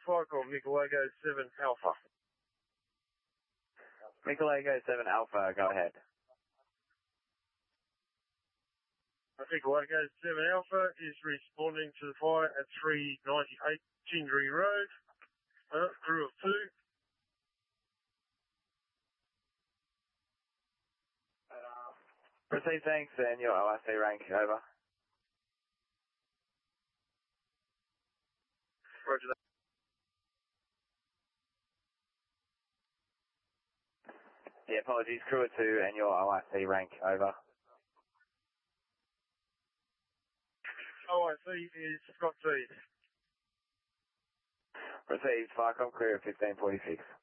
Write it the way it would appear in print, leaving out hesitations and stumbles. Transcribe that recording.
Falcon, Nicolago 7 Alpha. Nicolago 7 Alpha, go ahead. Nicolago 7 Alpha is responding to the fire at 398 Gingery Road. Crew of 2. Proceed, thanks, and your OIC rank, over. Roger that. Yeah, apologies, crew of 2 and your OIC rank, over. OIC is Scott T. Proceed, Falcon, clear at 1546.